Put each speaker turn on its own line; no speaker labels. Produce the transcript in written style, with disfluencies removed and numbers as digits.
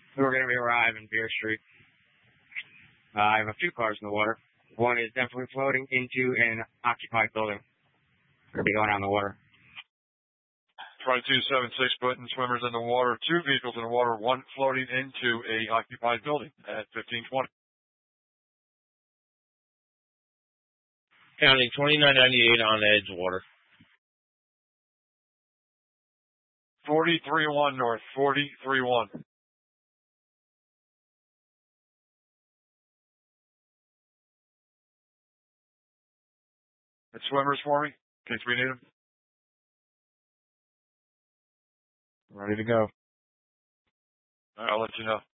We're going to be arriving Beer Street. I have a few cars in the water. One is definitely floating into an occupied building. We're going to be going out in the water.
2276 Button, swimmers in the water, 2 vehicles in the water, 1 floating into a occupied building at 1520.
County 2998 on Edgewater.
4031 north, 4031. The swimmers for me, in case we need them.
Ready to go.
All right, I'll let you know.